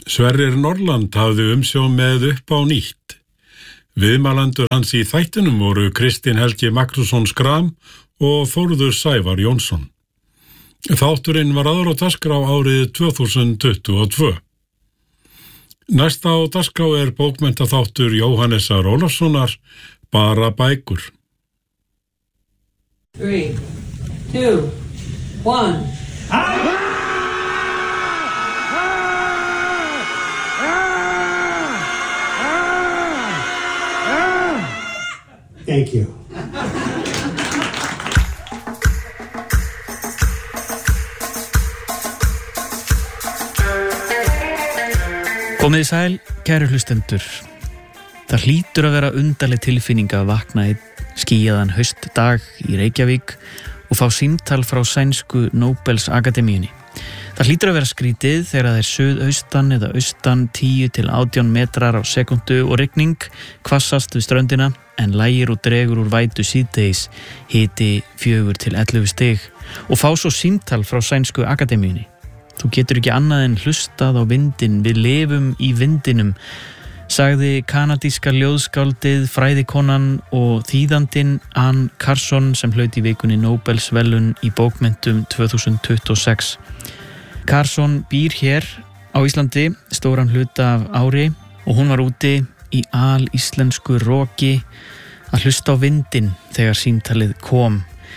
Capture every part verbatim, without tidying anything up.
Sverrir Norland hafði umsjón með Upp á nýtt. Viðmælendur hans í þættinum voru Kristinn Helgi Magnússon Skram og Þórður Sævar Jónsson. Þátturinn var aðra á dagskrá árið tvö þúsund tuttugu og tvö. Næsta á dagskrá er bókmenntaþáttur Jóhannesar Ólafssonar, Bara bækur. Three, two, one. Thank you. Komið sæl, kæru hlustendur. Það hlýtur að vera undarleg tilfinning að vakna einn skýjaðan haustdag í Reykjavík og fá símtal frá sænsku Nóbels akademíunni. Það hlýtur að vera skrítið þegar það er suðaustan eða austan tíu til átján metrar á sekundu og rigning hvassast við ströndina en lægir og dregur úr vætu síðdegis hiti fjögur til ellefu stig og fá svo símtal frá sænsku akademíunni. Þú getur ekki annað en hlustað á vindin, við lifum í vindinum, sagði kanadíska ljóðskáldið, fræðikonan og þýðandinn Ann Carson sem hlaut í vikunni Nóbelsverðlaun í bókmenntum tvö þúsund tuttugu og sex. Carson býr hér á Íslandi stóran hluta af ári og hún var úti í alíslensku roki að hlusta á vindin þegar símtalið kom.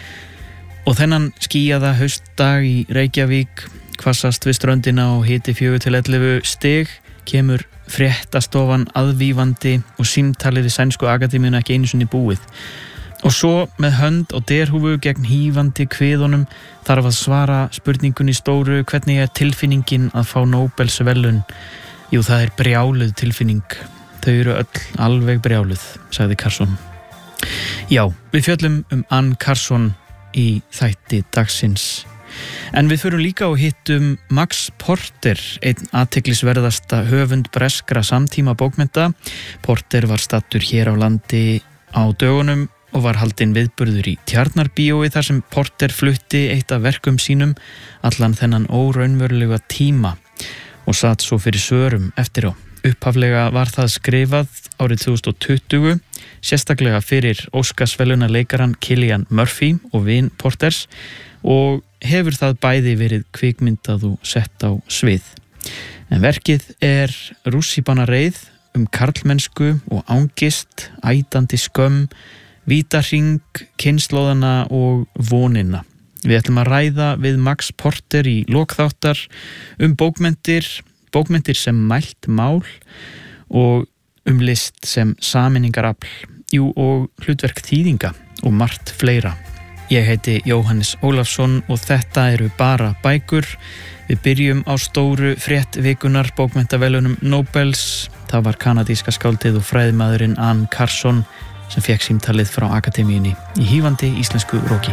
Og þennan skýjaða haustdag í Reykjavík, hvassast við ströndina og hiti fjögur til ellefu stig, kemur fréttastofan aðvífandi og símtalið við sænsku akademíuna ekki einu sinni búið. Og svo með hönd og derhúfu gegn hífandi kviðunum þarf að svara spurningunni stóru: hvernig er tilfinningin að fá Nóbelsverðlaun? Jú, það er brjáluð tilfinning. Þau eru öll alveg brjáluð, sagði Carson. Já, við fjöllum um Ann Carson í þætti dagsins. En við förum líka og hittum Max Porter, einn athyglisverðasta höfund breskra samtíma bókmennta. Porter var stattur hér á landi á dögunum og var haldinn viðburður í Tjarnarbíói þar sem Porter flutti eitt af verkum sínum allan þennan óraunverulega tíma og satt svo fyrir svörum eftir á. Upphaflega var það skrifað árið tvö þúsund tuttugu, sérstaklega fyrir Óskarsverðlaunaleikarann Cillian Murphy og vin Porters og hefur það bæði verið kvikmyndað og sett á svið. En verkið er rússíbanareið um karlmennsku og angist, ætandi skömm, vítahring, kynslóðana og vonina. Við ætlum að ræða við Max Porter í lokþáttar um bókmenntir, bókmenntir sem mælt mál og um list sem sameiningarafl, jú og hlutverk þýðinga og margt fleira. Ég heiti Jóhannes Ólafsson og þetta eru bara bækur. Við byrjum á stóru frétt vikunar, bókmenntaverðlaunum Nóbels. Það var kanadíska skáldið og fræðimaðurinn Ann Carson sem fekk símtalið frá akademíunni í hífandi íslensku roki.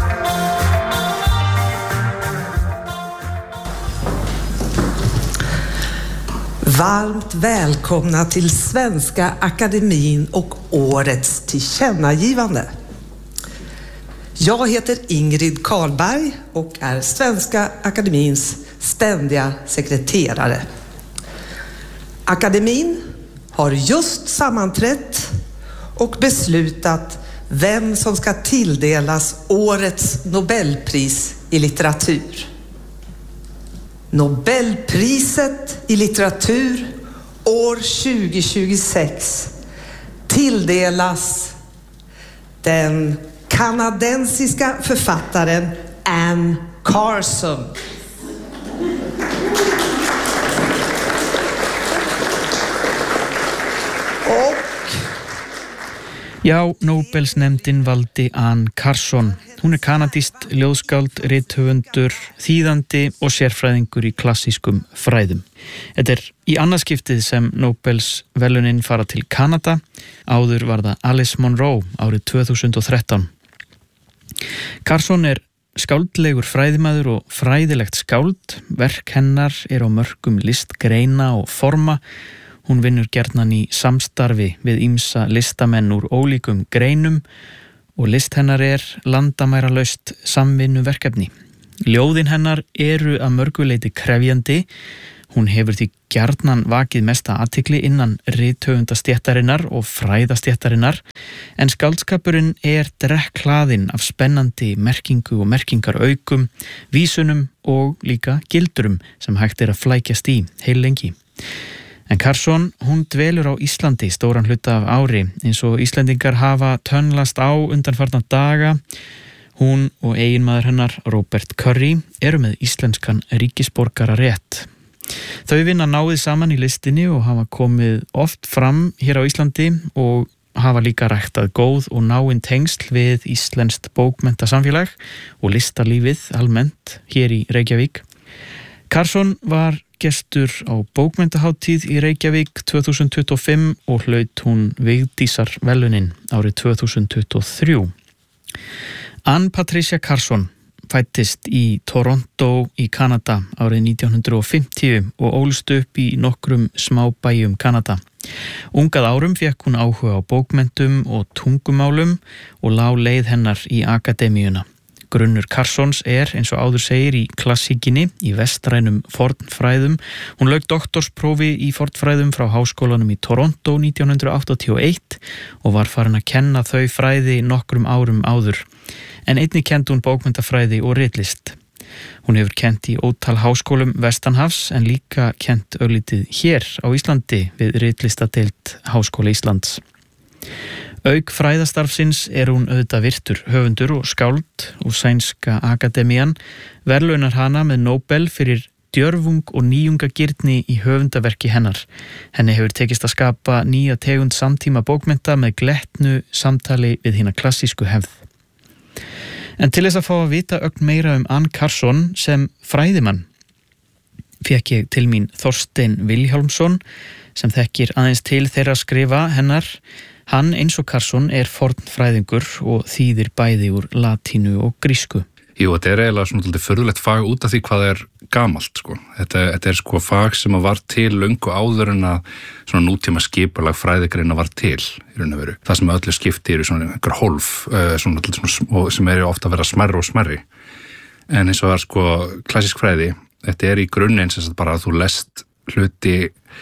Varmt välkomna till Svenska Akademin och årets tillkännagivande. Jag heter Ingrid Karlberg och är Svenska Akademins ständiga sekreterare. Akademin har just sammanträtt och beslutat vem som ska tilldelas årets Nobelpris i litteratur. Nobelpriset i litteratur år tjugo tjugosex tilldelas den kanadensiska författaren Ann Carson. Och Já, Nóbelsnefndin valdi Ann Carson. Hún er kanadískt ljóðskáld, rithöfundur, þýðandi og sérfræðingur í klassískum fræðum. Þetta er í annað skiptið sem Nóbelsverðlaunin fara til Kanada. Áður var það Alice Munro árið tvö þúsund og þrettán. Carson er skáldlegur fræðimaður og fræðilegt skáld. Verk hennar er á mörkum listgreina og forma. Hún vinnur gjarnan í samstarfi við ýmsa listamenn úr ólíkum greinum og list hennar er landamæralaust samvinnuverkefni. Ljóðin hennar eru að mörgu leyti krefjandi. Hún hefur því gjarnan vakið mesta athygli innan rithöfundastéttarinnar og fræðastéttarinnar, en skáldskapurinn er drekklaðinn af spennandi merkingu og merkingaraukum, vísunum og líka gildurum sem hægt er að flækjast í heil lengi. En Carson, hún dvelur á Íslandi stóran hluta af ári, eins og Íslendingar hafa tönnlast á undanfarna daga. Hún og eiginmaður hennar, Robert Curry, eru með íslenskan ríkisborgararétt. Þau vinna náið saman í listinni og hafa komið oft fram hér á Íslandi og hafa líka ræktað góð og náin tengsl við íslenskt bókmenntasamfélag og listalífið almennt hér í Reykjavík. Carson var gestur á bókmenntahátíð í Reykjavík tvö þúsund tuttugu og fimm og hlaut hún Vigdísar verðlaunin árið tvö þúsund tuttugu og þrjú. Ann Patricia Carson fæddist í Toronto í Kanada árið nítján hundrað og fimmtíu og ólst upp í nokkrum smábæjum Kanada. Ungað árum fékk hún áhuga á bókmenntum og tungumálum og lá leið hennar í akademíuna. Grunnur Carsons er, eins og áður segir, í klassíkinni, í vestrænum fornfræðum. Hún lauk doktorsprófi í fornfræðum frá háskólanum í Toronto nítján hundrað áttatíu og eitt og var farin að kenna þau fræði nokkrum árum áður. En einnig kenndi hún bókmenntafræði og ritlist. Hún hefur kennt í ótal háskólum vestanhafs en líka kennt örlítið hér á Íslandi við ritlistadeild Háskóla Íslands. Auk fræðastarfsins er hún auðvitað virtur höfundur og skáld og sænska akademían verðlaunar hana með Nobel fyrir djörfung og nýjungagirni í höfundaverki hennar. Henni hefur tekist að skapa nýja tegund samtíma bókmennta með glettnu samtali við hina klassísku hefð. En til þess að fá að vita ögn meira um Ann Carson sem fræðimann fékk ég til mín Þorstein Vilhjálmsson sem þekkir aðeins til þeirra skrifa hennar. Hann eins og Carson er fornfræðingur og þýðir bæði úr latínu og grísku. Jú, þetta er eiginlega svona svolítið furðulegt fag út af því hvað er gamalt, sko. Þetta, þetta er sko fag sem var til löngu áður en að svona nútíma skipulag fræðigreina var til í raun og veru. Það sem öllu skipti eru svona einhver hólf, svona, svona, sem eru ofta að vera smærri og smærri. En eins og það er sko klassísk fræði, þetta er í grunninn sem bara að þú lest hluti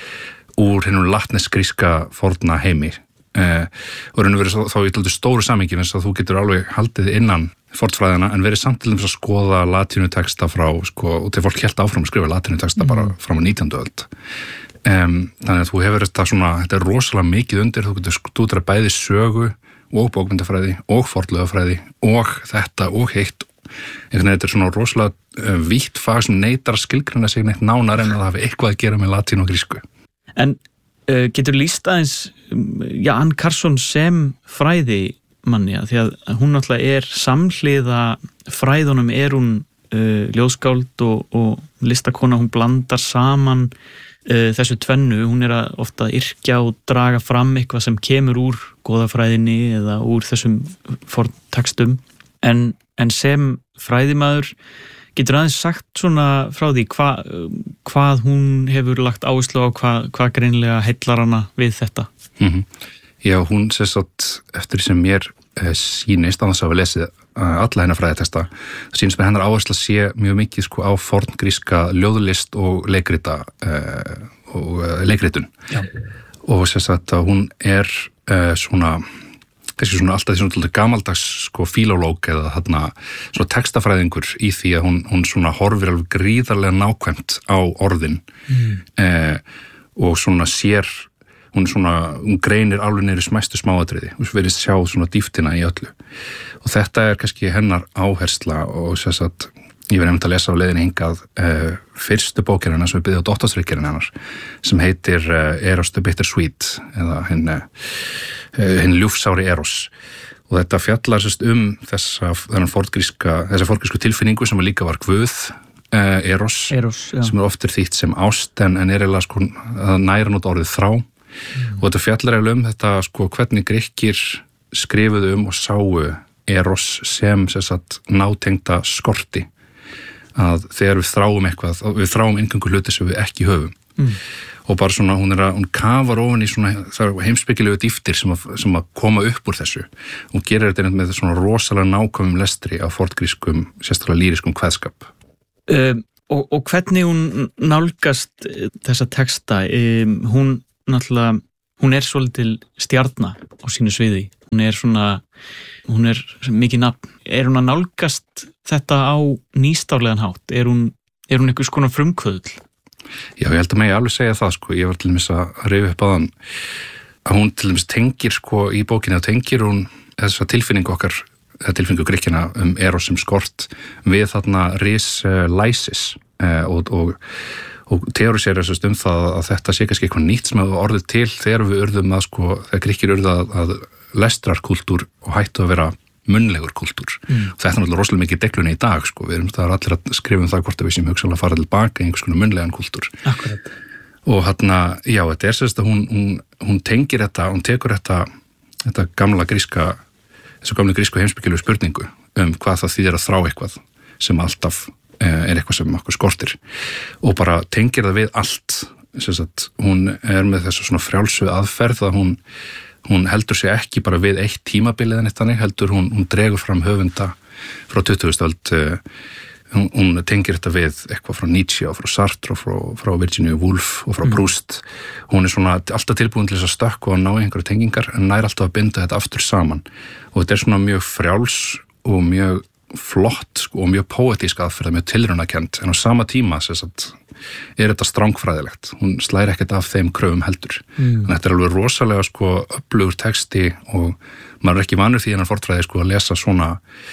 úr hennum latnesk-gríska forna heimi. Uh, og raun og veru þá í tóldu stóru samhengi eins að þú getur alveg haldið innan fornfræðina en verið samt til þess að skoða latínuteksta frá, sko, og til fólk hélt áfram að skrifa latínuteksta mm. bara fram á nítjándu öld. Um, þannig að þú hefur þetta svona, þetta er rosalega mikið undir, þú getur stúdra bæði sögu og bókmyndafræði og fornleifafræði og þetta og hitt. Einhvern veginn þetta er svona rosalega uh, vítt fag sem neitar að skilgreina sig neitt nánar en að það hafi eitthvað að gera með latínu og grísku. En Uh, getur lýst aðeins já, Ann Carson sem fræði manni, því að hún náttúrulega er samhliða fræðunum er hún uh, ljóðskáld og, og listakona, hún blandar saman uh, þessu tvennu, hún er að ofta yrkja og draga fram eitthvað sem kemur úr goðafræðinni eða úr þessum forntekstum, en, en sem fræðimaður getur aðeins sagt svona frá því hva, hvað hún hefur lagt áherslu á, hvað, hvað greinlega heillar hana við þetta? Mm-hmm. Já, hún sér satt eftir sem mér eh, sýnist á þess að við lesið eh, alla hennar fræðiteksta, það sýnist mér hennar áhersla sé mjög mikið sko á forngríska ljóðlist og leikrita eh, og eh, leikritun. Já. Og sér satt að hún er eh, svona kannski svona alltaf því svona gamaldags sko fílólóg eða þarna svona textafræðingur í því að hún, hún svona horfir alveg gríðarlega nákvæmt á orðin mm. eh, og svona sér, hún svona, hún greinir alveg niður í smæstu smáatriði og verið sjá svona dýptina í öllu. Og þetta er kannski hennar áhersla og þess að ég verið nefnt að lesa á leiðinni hingað eh, fyrstu bókina hennar sem við byggðum á doktorsritgerðinni hennar sem heitir eh, Eros the Bittersweet eða hinn hinn ljúfsári Eros og þetta fjallar sérst um þessa þennan forngríska, þessa forngrísku tilfinningu sem líka var guð eh, Eros, Eros sem er oftir þýtt sem ást en, en er eiginlega sko næra nút orðið þrá mm. og þetta fjallar eiginlega um þetta sko hvernig Grikkir skrifuðu um og sáu Eros sem sérst nátengda skorti að þegar við þráum eitthvað, við þráum eingöngu hluti sem við ekki höfum mm. og bara svona, hún er að, hún kafar ofan í svona, það er heimspekilegu dýftir sem að, sem að koma upp úr þessu. Hún gerir þetta með svona rosalega nákvæmum lestri af forngrískum, sérstaklega lýriskum kveðskap. Uh, Og, og hvernig hún nálgast þessa texta, um, hún náttúrulega, hún er svolítil stjarna á sínu sviði. Hún er svona, hún er mikið nafn. Er hún að nálgast þetta á nýstárlegan hátt? Er hún, er hún einhvers konar frumkvöðl? Já, ég held að mig alveg segja það, sko. Ég var til dæmis að rifja upp á þann að hún til dæmis tengir, sko, í bókinni og tengir hún þessa tilfinningu okkar, tilfinningu Grikkina um Eros sem skort við þarna ris uh, læsis uh, og, og, og teórisér þessast um það að þetta sé kannski eitthvað nýtt sem hefur orðið til þegar við urðum að sko, þegar Grikkir urðu að, að lestrarkultúr og hættu að vera munnlegur kultúr. Mm. Og þetta er náttúrulega rosalega mikið deglunni í dag, sko. Við erum það er allir að skrifa um það hvort að við séum hugsanlega að fara tilbaka í einhvers konar munnlegan kultúr. Akkurat. Og hérna, já, þetta er sérst að hún, hún, hún tengir þetta, hún tekur þetta, þetta gamla gríska þessu gamlu grísku heimspekilegu spurningu um hvað það þýðir að þrá eitthvað sem alltaf er eitthvað sem okkur skortir og bara tengir það við allt. Sagt, hún er með þessu svona frjálsu aðferð að hún, hún heldur sig ekki bara við eitt tímabilið en eitt þannig, heldur hún, hún dregur fram höfunda frá tuttugustu öld, hún, hún tengir þetta við eitthvað frá Nietzsche og frá Sartre og frá, frá Virginia Woolf og frá Proust. Hún er svona alltaf tilbúin til þess að stökkva og ná einhverja tengingar en nær alltaf að binda þetta aftur saman og þetta er svona mjög frjáls og mjög flott sko, og mjög poetísk aðferð, mjög tilraunakent en á sama tíma sagt, er þetta strangfræðilegt, hún slæri ekkert af þeim kröfum heldur. Mm. En þetta er alveg rosalega sko, öflugur texti og maður er ekki vanur því innan fornfræði sko, að lesa svona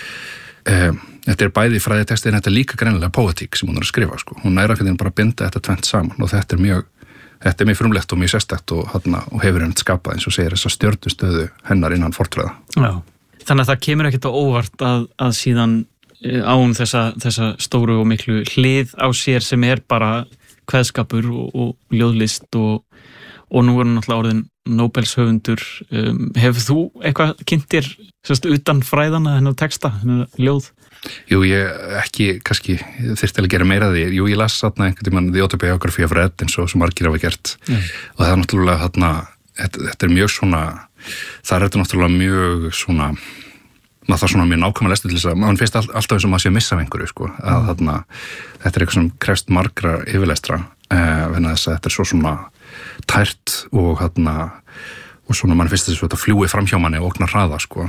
eh, þetta er bæði fræðitexti en þetta er líka greinilega poetík sem hún er að skrifa sko. Hún næra fyrir bara að binda þetta tvennt saman og þetta er mjög þetta er mjög frumlegt og mjög sérstakt og, og hefur henni skapað eins og segir þessa stjörnustöðu hennar innan fornfræða. Já. Þannig að það kemur ekkert á óvart að, að síðan án þessa, þessa stóru og miklu hlið á sér sem er bara kveðskapur og, og ljóðlist og, og nú er hann náttúrulega orðin Nóbels höfundur. Um, hefur þú eitthvað kynntir sérst, utan fræðana hennar texta, hennar ljóð? Jú, ég ekki, kannski þyrfti að gera meira því. Jú, ég las þarna einhvern tímann The Autobiography of Red eins og sem margir hafa gert mm. og það er náttúrulega þarna, þetta, þetta er mjög svona það er þetta náttúrulega mjög svona maður þarf svona mjög nákvæmlega lestu til þess að maður finnst all, alltaf eins og maður sé að missa af einhverju sko, að mm. þarna, þetta er eitthvað sem krefst margra yfirlestra eh, venna þess að þetta er svo svona tært og þarna og svona mann finnst þess að þetta fljúi framhjá manni og ógnar hraða sko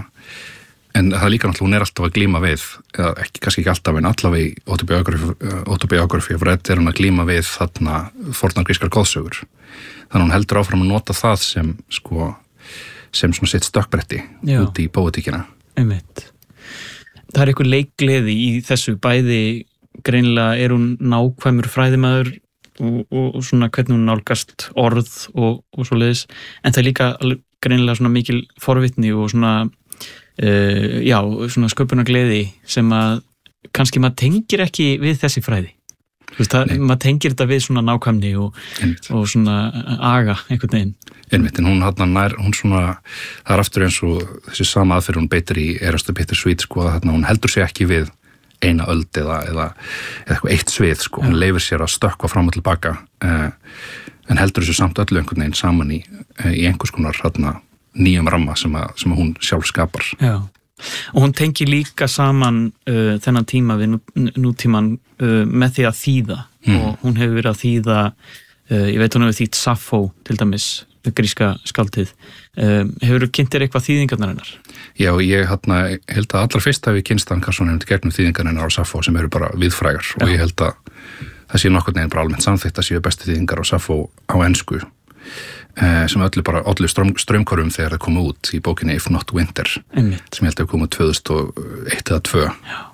en það er líka náttúrulega hún er alltaf að glíma við eða ekki, kannski ekki alltaf en allavega í Autobiography, Autobiography of Red er hún að glíma við þarna fornar grískar goðsögur þannig hún heldur áfram að nota það sem sko sem svona sitt stökkbretti út í póetíkina. Einmitt. Það er eitthvað leikgleði í þessu bæði greinilega er hún nákvæmur fræðimaður og, og, og svona hvernig hún nálgast orð og, og svo leiðis en það er líka greinilega svona mikil forvitni og svona uh, já, svona sköpunargleði sem að kannski maður tengir ekki við þessi fræði. Þú veist, það, maður tengir þetta við svona nákvæmni og, og svona aga einhvern veginn. Einmitt, en hún hann nær, hún svona, það er aftur eins og þessi sama aðferð hún beitir í Erastu Bittersweet, sko, að hún heldur sig ekki við eina öld eða, eða, eða eitthvað eitt svið, sko, hún leifir sér að stökkva fram og tilbaka, eh, en heldur þessu samt öllu einhvern veginn saman í, í einhvers konar hérna, nýjum ramma sem, að, sem að hún sjálf skapar. Já. Og hún tengir líka saman uh, þennan tíma við nú, nútíman uh, með því að þýða mm. og hún hefur verið að þýða uh, ég veit hún hefur þýtt Saffó til dæmis, gríska skáldið uh, hefur þú kynntir eitthvað þýðingarnar hennar? Já, ég hérna, held að allra fyrst hafi kynnst hann Karlsson hefði gegnum þýðingarnar hennar á Saffó sem eru bara viðfrægar Já. Og ég held að það sé nokkurn veginn bara almennt samþykkt að séu bestu þýðingar á Saffó á ensku sem öllu bara öllu ström, strömkorum þegar það komu út í bókinni If Not Winter Einmitt. Sem ég held að komu tvö þúsund og eitt eða tvö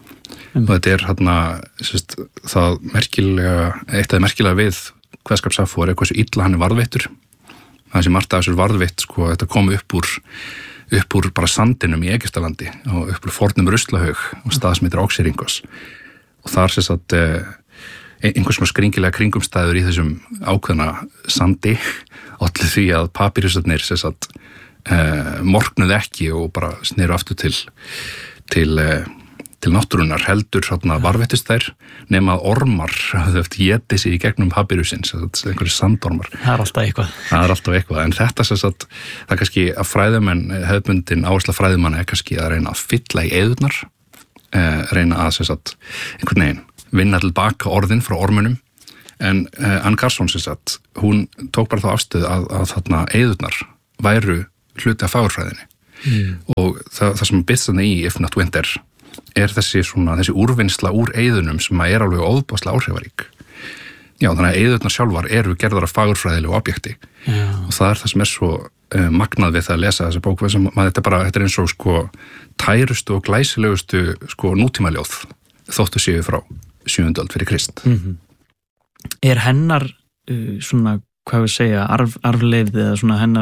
og þetta er hérna sérst, það merkilega eitt af það merkilega við kveðskap Saffó er eitthvað svo illa hann er varðveittur það sem margt af þessu varðveitt sko, þetta kom upp úr upp úr bara sandinum í Egyptalandi og upp úr fornum ruslahaug og stað sem heitir Oxyrhynchos og þar sérst að einhvers svona skringilega kringumstæður í þessum ákveðna sandi allir því að papírusarnir sagt, uh, morgnuð ekki og bara sneru aftur til til, uh, til náttúrunar heldur varvettist þær nema að ormar éti sig í gegnum papírusin einhverju sandormar það er alltaf eitthvað það er alltaf eitthvað en þetta sagt, það er kannski að fræðumenn hefðbundin áhersla fræðumann er kannski að reyna að fylla í eðurnar uh, reyna að sagt, einhvern veginn vinna til baka orðin frá ormunum, en uh, Anne Carson sem sagt, hún tók bara þá afstöð að, að þarna eyðurnar væru hluti af fagurfræðinni mm. og það, það sem byrst þarna í If Not Winter er þessi, svona, þessi úrvinnsla úr eyðunum sem er alveg óbáslega áhrifarík. Já, þannig að eyðurnar sjálfar eru gerðar af fagurfræðilegu objekti yeah. og það er það sem er svo uh, magnað við það að lesa þessa bók, sem, maður, þetta, bara, þetta er eins og sko, tærustu og glæsilegustu sko, nútímaljóð þóttu séu frá sjöundu öld fyrir Krist. Mm-hmm. Er hennar uh, svona, hvað við segja, arf, arfleifð eða svona hennar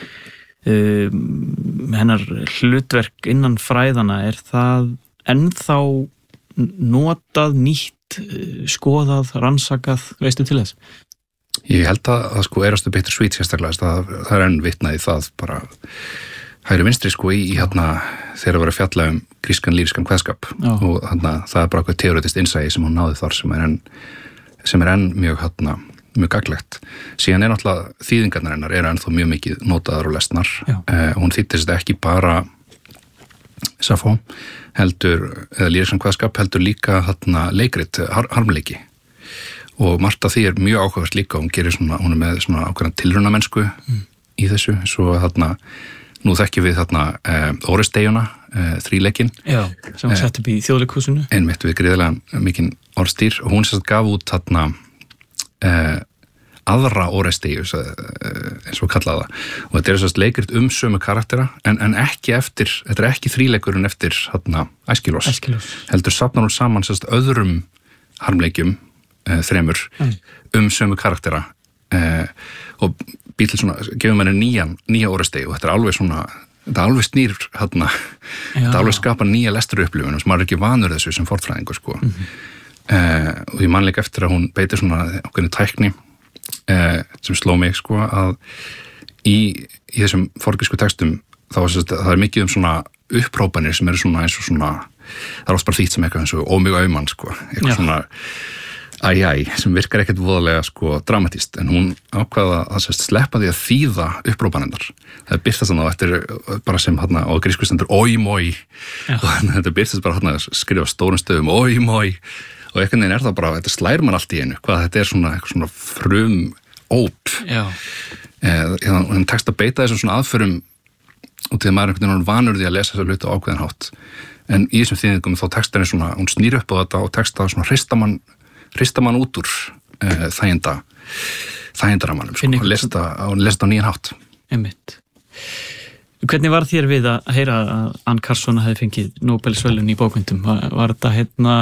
uh, hennar hlutverk innan fræðana, er það ennþá notað, nýtt, uh, skoðað, rannsakað, veistu til þess? Ég held að, að sko erastu Bitter Sweet sérstaklega, það, það er enn vitnaði það bara hægri vinstri sko í, í hérna þegar að vera að fjalla um grískan lýriskan kveðskap Já. Og hérna það er bara eitthvað teoretist innsæi sem hún náði þar sem er enn sem er enn mjög, hérna, mjög gaglegt. Síðan er náttúrulega þýðingarnar hennar eru ennþá mjög mikið notaðar og lesnar. Eh, hún þýddist ekki bara Safó, heldur, eða lýriskan kveðskap, heldur líka hérna, leikrit, har, harmleiki. Og margt af því er mjög áhugavert líka, hún gerir svona, hún er með svona ákveðna tilraunamennsku mm. í þessu, svo hérna, nú þekkjum við þarna eh, Oresteiguna, eh, þríleikinn. Já, sem hún sett upp í Þjóðleikhúsinu. Einmitt við gríðarlega mikinn orðstýr og hún sérst gaf út þarna eh, aðra Oresteigju, eh, eins og kallaða. Og þetta er sérst leikrit um sömu karaktera, en, en ekki eftir, þetta er ekki þríleikurinn eftir þarna Æskilós. Æskilós. Heldur safnar hún saman sérst öðrum harmleikjum, eh, þremur, mm. um sömu karaktera. Eh, og býr til svona, gefur manni nýjan, nýja Oresteigju og þetta er alveg svona, þetta er alveg snýr hérna, þetta er alveg skapa nýja lesturupplifun sem maður er ekki vanur þessu sem fornfræðingur sko. Mm-hmm. eh, og ég man líka eftir að hún beitir svona okkurni tækni eh, sem sló mig sko að í, í þessum forngrísku textum þá er það er mikið um svona upprópanir sem eru svona eins og svona, það er oft bara þýtt sem eitthvað eins og ómjög auman sko, eitthvað Já. Svona æjæ, sem virkar ekkert voðalega sko dramatíst, en hún ákvaða að sérst sleppa því að þýða upprópanendar. Það er byrtast þannig að þetta er bara sem hérna á grísku stendur oi moi og þetta er byrtast bara hérna að skrifa stórum stöðum oi moi og einhvern veginn er það bara, þetta slær mann allt í einu, hvað þetta er svona eitthvað svona frum óp. Já. Eh, hann tekst að beita þessum svona aðförum og til að maður einhvern veginn vanur því að lesa þessa hluti á ákveðin hátt. En í þessum þýðingum þá tekst henni svona, hún snýr upp á þetta og tekst að svona hrista mann hrista mann út úr uh, þæginda þægindaramanum sko, og lesa þetta á nýjan hátt. Einmitt. Hvernig var þér við að heyra að Anne Carson hefði fengið Nóbelsverðlaun í bókmenntum? Var, var þetta hérna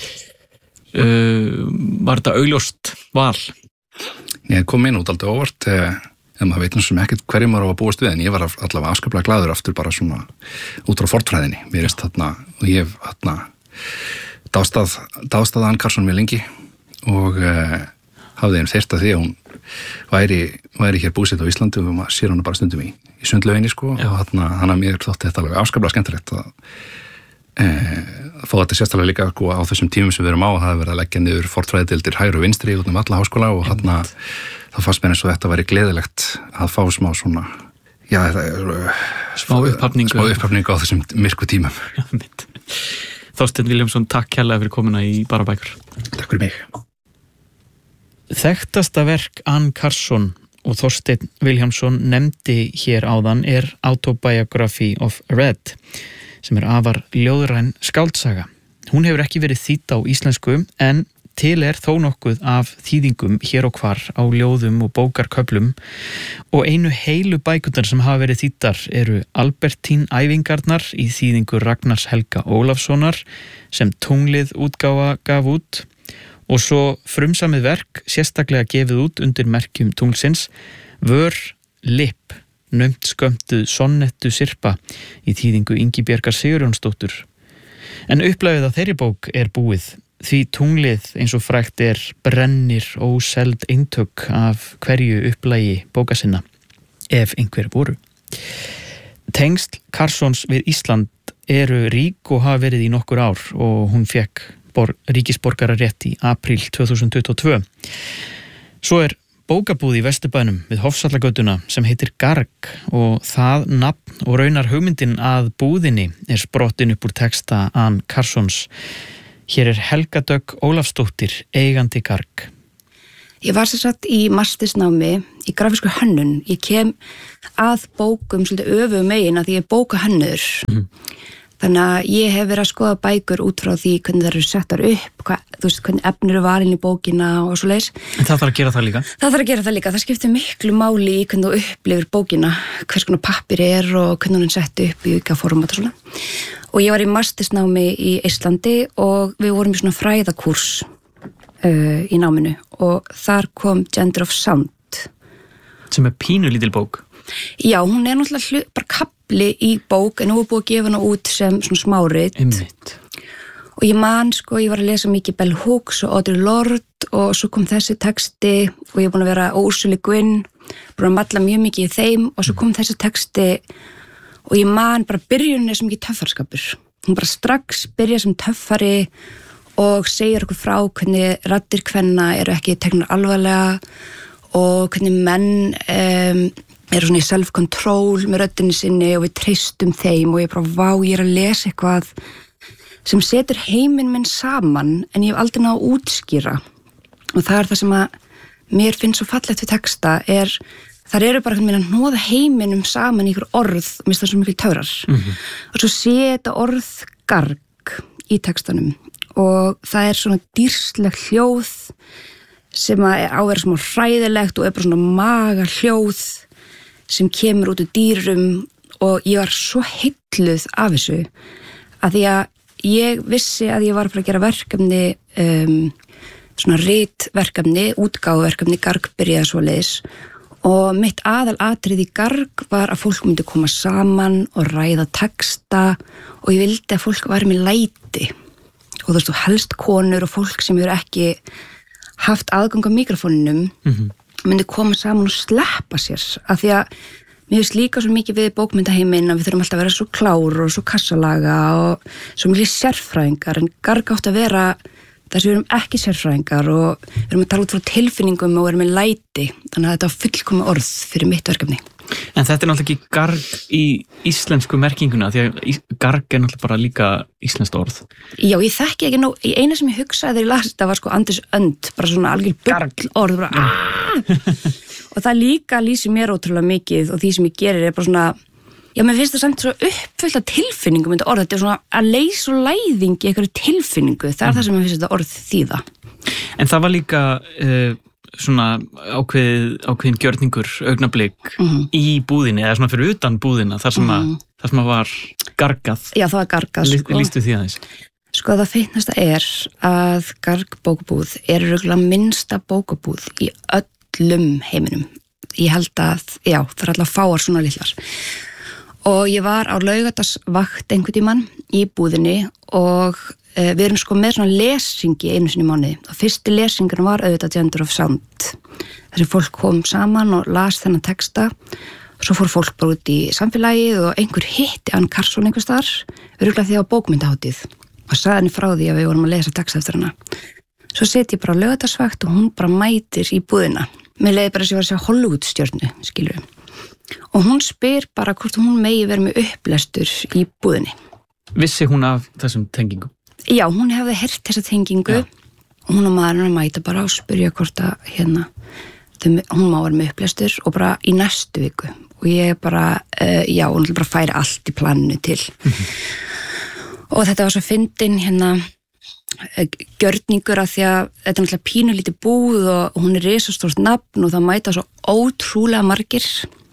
uh, var þetta augljóst val? Ég kom inn út aldrei óvart eh, en maður veit náttúrulega sem ekkert hverjum var á að búast við, en ég var allavega afskaplega glaður aftur bara svona út frá fornfræðinni. Mér veist þarna, og ég hef þarna dástað, dástað Anne Carson mjög lengi og uh, hafði einn þyrst að því að hún væri, væri hér búsett á Íslandi og maður sér hana bara stundum í, í sundlauginni sko Já. Og hann að mér þótti þetta alveg afskaplega skemmtilegt að uh, fá þetta sérstaklega líka sko, á þessum tímum sem við erum á, það hefur verið að leggja niður fornfræðideildir hægri og vinstri út um alla háskóla og hann að það fannst mér eins og þetta væri gleðilegt að fá smá svona Já, þetta er uh, smá upphafningu smá upphafningu á þessum myrku tímum. Já, mitt. Þorsteinn Vilhjálmsson, takk kærlega fyrir komuna í Bara bækur. Takk fyrir mig. Þekktasta verk Anne Carson og Þorsteinn Vilhjálmsson nefndi hér áðan er Autobiography of Red, sem er afar ljóðræn skáldsaga. Hún hefur ekki verið þýdd á íslensku, en til er þó nokkuð af þýðingum hér og hvar á ljóðum og bókarköflum, og einu heilu bækurnar sem hafa verið þýddar eru Albertín æfingarnar í þýðingu Ragnars Helga Ólafssonar sem Tunglið útgáfa gaf út, og svo frumsamið verk sérstaklega gefið út undir merkjum tunglsins, Vör Lipp, naumt skömmtuð sonnettu sirpa í þýðingu Ingibjargar Sigurjónsdóttur. En upplagið á þeirri bók er búið, því tunglið eins og frægt er brennir óseld eintök af hverju upplagi bóka sinna, ef einhver voru. Tengsl Carsons við Ísland eru rík og hafa verið í nokkur ár og hún fekk bor- ríkisborgararétt í apríl tvö þúsund tuttugu og tvö. Svo er bókabúð í Vesturbænum við Hofsvallagötuna sem heitir Garg og það nafn og raunar hugmyndin að búðinni er sprottin upp úr texta Anne Carsons. Hér er Helga Dögg Ólafsdóttir, eigandi Garg. Ég var sér satt í mastersnámi í grafísku hönnun. Ég kem að bókum svolítið öfu megin að því ég er bókahönnur. Mm. Þannig að ég hef verið að skoða bækur út frá því hvernig það eru settar upp, hvað, þú veist, hvernig efnir eru valin í bókina og svo leiðis. En það þarf að gera það líka? Það þarf að gera það líka. Það skiptir miklu máli í hvernig þú upplifir bókina, hvers konar pappir er og hvernig hún er sett upp í auka format og svona. Og ég var í mastersnámi í Íslandi og við vorum í svona fræðakúrs uh, í náminu og þar kom Gender of Sound. Sem er pínulítil bók? Já, hún er náttúrulega hlu, bara kapli í bók en hún er búið að gefa hana út sem svona smárit. Einmitt. Og ég man, sko, ég var að lesa mikið Bell Hooks og Audre Lorde og svo kom þessi texti og ég er búin að vera Ursula Le Guin, búin að malla mjög mikið í þeim og svo kom þessi texti og ég man bara byrjunin er sem ekki töffarskapur. Hún bara strax byrja sem töffari og segir okkur frá hvernig raddir kvenna eru ekki teknar alvarlega og hvernig menn um, eru svona í self-control með röddinni sinni og við treystum þeim og ég bara, vá, ég er að lesa eitthvað sem setur heiminn minn saman en ég hef aldrei náð að útskýra og það er það sem að mér finnst svo fallegt við texta er, þar eru bara hvernig að hnoða heiminum saman í ykkur orð og mér finnst það svo mikil töfrar mm-hmm. og svo sé þetta orð garg í textanum og það er svona dýrsleg hljóð sem að á að vera svona hræðilegt og er bara svona maga hljóð sem kemur út úr dýrum og ég var svo heilluð af þessu að því að ég vissi að ég var að fara að gera verkefni um, svona ritverkefni, útgáfuverkefni Garg byrjaði svoleiðis og mitt aðal atriði í Garg var að fólk myndi koma saman og ræða texta og ég vildi að fólk væri með læti og þú veist, þú helst konur og fólk sem eru ekki haft aðgang á mikrofóninum mm-hmm. myndi koma saman og sleppa sér af því að mér finnst líka svo mikið við bókmyndaheiminn að við þurfum alltaf að vera svo klár og svo kassalaga og svo mikið sérfræðingar en Garg átt að vera þess að við erum ekki sérfræðingar og við erum að tala út frá tilfinningum og við erum með læti þannig að þetta var fullkomið orð fyrir mitt verkefni. En þetta er náttúrulega ekki garg í íslensku merkinguna því að garg er náttúrulega bara líka íslenskt orð. Já, ég þekki ekki nóg, eina sem ég hugsaði þegar ég las þetta var sko Andis önd, bara svona algjör bull orð, bara og það líka lýsir mér ótrúlega mikið og því sem ég gerir er bara svona, já, mér finnst það samt svo uppfullt af tilfinningum þetta orð, þetta er svona að leysa og læðing í einhverju tilfinningu, það er mm. það sem mér finnst þetta orð þýða. En það var líka uh, svona ákveð, ákveðin gjörningur augnablik mm-hmm. í búðinni eða svona fyrir utan búðina þar sem, að, mm-hmm. þar sem að var gargað. Já, það var gargað. Lýstu sko. Því aðeins? Sko það feitnasta er að Garg bókabúð er örugglega minnsta bókabúð í öllum heiminum. Ég held að, já, það er alltaf fáar svona litlar. Og ég var á laugardagsvakt einhvern tímann í búðinni og uh, við erum sko með svona lesingi einu sinni í mánuði og fyrsti lesingurinn var auðvitað Gender of Sound. Þessi fólk kom saman og las þennan texta og svo fór fólk bara út í samfélagið og einhver hitti Ann Carson einhvers staðar, örugglega því á bókmyndahátíð og sagði henni frá því að við vorum að lesa texta eftir hana. Svo set ég bara á laugardagsvakt og hún bara mætir í búðina. Mér leiði bara að ég var að sjá Hollywood-stjörnu, skilur við. Og hún spyr bara hvort hún megi verið með upplestur í búðinni. Vissi hún af þessum tengingum? Já, hún hefði heyrt þessa tengingu. Já. Og hún og maðurinn að mæta bara og spyrja hvort að hérna, þau, hún má vera með upplestur og bara í næstu viku. Og ég bara, uh, já, hún vil bara færa allt í planinu til. Mm-hmm. Og þetta var svo fyndin hérna gjörningur að því að þetta er náttúrulega pínulítið búð og hún er risastórt nafn og það mæta svo ótrúlega margir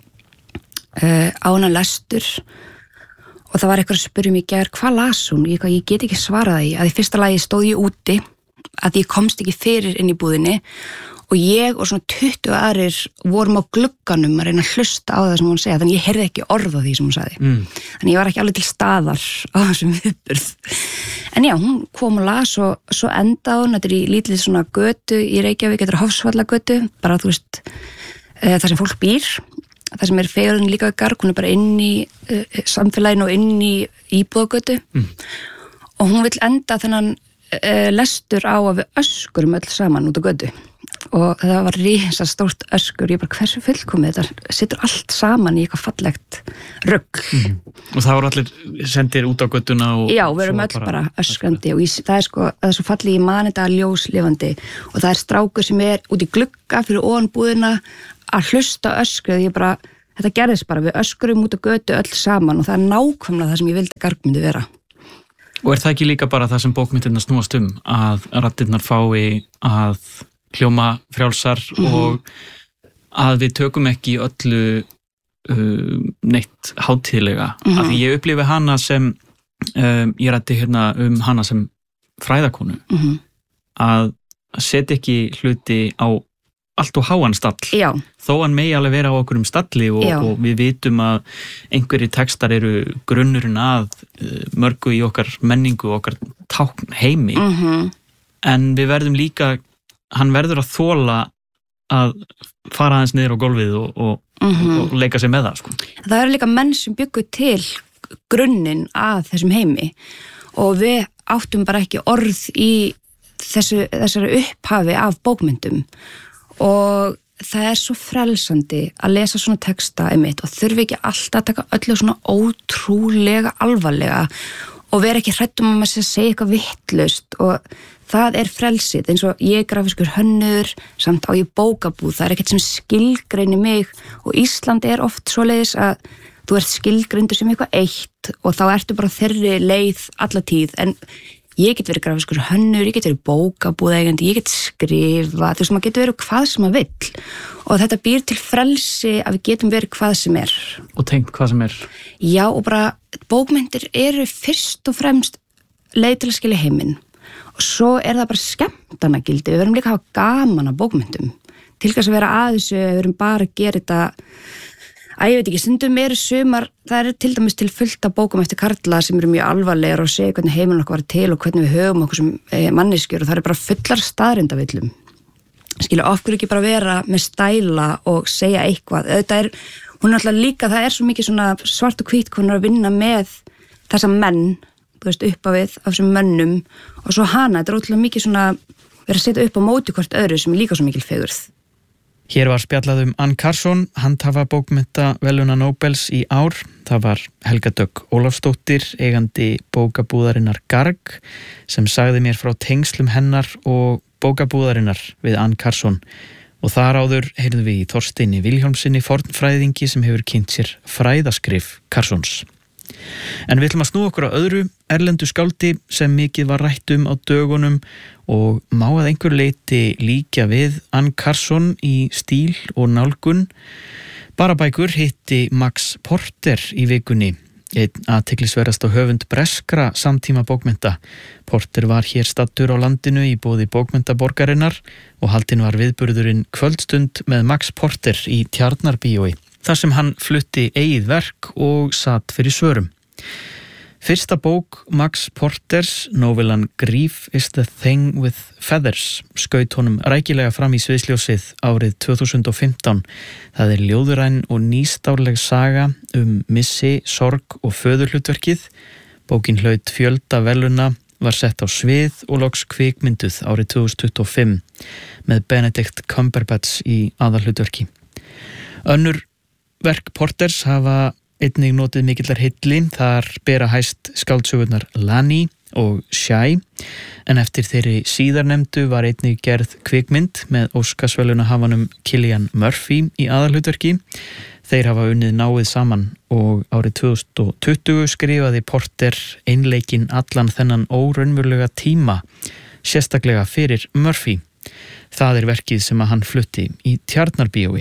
uh, á hana lestur og það var eitthvað að spyrja mig í gær, hvað las hún? Ég, ég get ekki svarað því að í fyrsta lagi stóð ég úti að ég komst ekki fyrir inn í búðinni og ég og svona tuttugu aðrir vorum á glugganum að reyna að hlusta á það sem hún segja, þannig ég heyrði ekki orð á því sem hún sagði. Mm. Þannig ég var ekki alveg til staðar á þessum viðburð. En já, hún kom og las og svo endaði hún, þetta er í lítlið svona götu í Reykjavík, þetta er Hofsvallagötu, bara þú veist, e, það sem fólk býr, það sem er fegurinn líka Garg, hún er bara inn í e, samfélaginu og inn í íbúðagötu mm. og hún vill enda þennan e, lestur á að við öskurum öll saman út á götu. og það var risa stórt öskur, ég bara hversu fullkomið, þetta situr allt saman í eitthvað fallegt rugg. Mm. Og það voru allir sendir út á göttuna og... Já, við erum öll bara, bara öskrandi og í, það er sko, það er svo fallið í mani þetta ljóslifandi og það er strákur sem er út í glugga fyrir ofan búðina að hlusta öskrið, ég bara, þetta gerðist bara, við öskrum út á götu öll saman og það er nákvæmlega það sem ég vildi að Garg myndi vera. Og er það ekki líka bara það sem bókmyndirnar snúast um, að raddirnar fái að hljóma frjálsar mm-hmm. og að við tökum ekki öllu uh, neitt hátíðlega. Mm-hmm. Af því ég upplifi hana sem, um, ég ræddi hérna um hana sem fræðakonu, mm-hmm. að setja ekki hluti á allt og háan stall. Já. Þó hann megi alveg vera á okkur um stalli og, og við vitum að einhverjir textar eru grunnurinn að uh, mörgu í okkar menningu og okkar tákn heimi. Mm-hmm. En við verðum líka, hann verður að þola að fara aðeins niður á gólfið og, og, mm-hmm. og leika sér með það. Sko. Það eru líka menn sem byggu til grunninn að þessum heimi og við áttum bara ekki orð í þessu, þessari upphafi af bókmyndum. Og það er svo frelsandi að lesa svona texta einmitt og þurfi ekki alltaf að taka öllu svona ótrúlega alvarlega og vera ekki hrædd um að maður sé að segja eitthvað vitlaust og það er frelsið eins og ég er grafískur hönnur samt á ég bókabúð, það er ekkert sem skilgreinir mig og Ísland er oft svoleiðis að þú ert skilgreindur sem eitthvað eitt og þá ertu bara þeirri leið alla tíð en ég get verið grafískur hönnur, ég get verið bókabúðeigandi, ég get skrifa, þú veist, maður getur verið hvað sem maður vill og þetta býr til frelsi að við getum verið hvað sem er. Og tengt hvað sem er. Já, og bara bókmyndir eru fyrst og fremst leið til að skilja heiminn og svo er það bara skemmtanagildi, við verðum líka að hafa gaman af bókmyndum, til þess að vera að þessu, við verðum bara að gera þetta Æ, ég veit ekki, stundum eru sumar, það er til dæmis til fullt af bókum eftir karla sem eru mjög alvarlegar og segja hvernig heiminn okkar var til og hvernig við höfum okkur sem eh, manneskjur og það er bara fullar staðrindavillum. Skilja, of hverju ekki bara vera með stæla og segja eitthvað. Þetta er, hún er alltaf líka, það er svo mikið svona svart og hvít hún er að vinna með þessa menn, þú veist, upp á við, af þessum mönnum og svo hana, þetta er ótrúlega mikið svona, vera að setja upp á móti hvort öðru sem er líka svo mikil fegurð. Hér var spjallað um Anne Carson, handhafa bókmennta verðlauna Nóbels í ár. Það var Helga Dögg Ólafsdóttir, eigandi bókabúðarinnar Garg, sem sagði mér frá tengslum hennar og bókabúðarinnar við Anne Carson. Og þar áður heyrðum við í Þorsteini Vilhjálmssyni fornfræðingi sem hefur kynnt sér fræðaskrif Carsons. En við ætlum að snúa okkur á öðru erlendu skáldi sem mikið var rætt um á dögunum og má að einhver leiti líkja við Anne Carson í stíl og nálgun. Barabækur hitti Max Porter í vikunni, einn athyglisverðasta höfund breskra samtíma bókmennta. Porter var hér staddur á landinu í boði bókmenntaborgarinnar og haldinn var viðburðurinn Kvöldstund með Max Porter í Tjarnarbíói, þar sem hann flutti eigið verk og satt fyrir svörum. Fyrsta bók Max Porters, novelan Grief is the Thing with Feathers, skaut honum rækilega fram í sviðsljósið árið tvö þúsund og fimmtán. Það er ljóðræn og nýstárleg saga um missi, sorg og föðurhlutverkið. Bókin hlaut fjölda verðlauna, var sett á svið og loks kvikmynduð árið tvö þúsund tuttugu og fimm með Benedict Cumberbatch í aðalhlutverki. Önnur verk Porters hafa einnig notið mikillar hilli, þar bera hæst skáldsögurnar Lani og Shy, en eftir þeirri síðarnefndu var einnig gerð kvikmynd með Óskarsverðlaunahafanum Cillian Murphy í aðalhlutverki. Þeir hafa unnið náið saman og árið tvö þúsund og tuttugu skrifaði Porter einleikinn allan þennan óraunverulega tíma, sérstaklega fyrir Murphy. Það er verkið sem að hann flutti í Tjarnarbíói.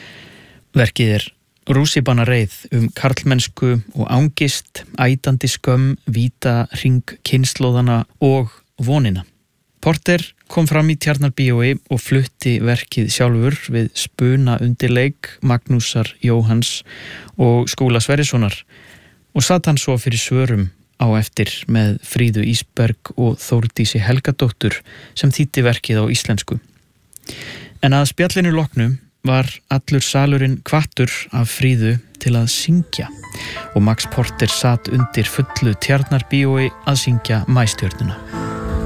Verkið er rússíbana reið um karlmennsku og angist, ætandi skömm, víta hring kynslóðana og vonina. Porter kom fram í Tjarnarbíói og flutti verkið sjálfur við spuna undirleik Magnúsar Jóhanns og Skúla Sverrissonar og satt hann svo fyrir svörum á eftir með Fríðu Ísberg og Þórdísi Helgadóttur sem þýddi verkið á íslensku. En að spjallinu loknu var allur salurinn hvattur af Fríðu til að syngja og Max Porter satt undir fullu Tjarnarbíói að syngja Maístjörnuna.